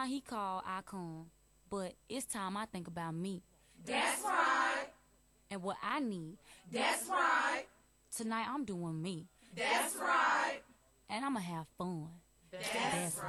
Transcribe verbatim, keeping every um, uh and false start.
time he call, I come. But it's time I think about me. That's right. And what I need. That's right. Tonight I'm doing me. That's right. And I'ma have fun. That's, That's right.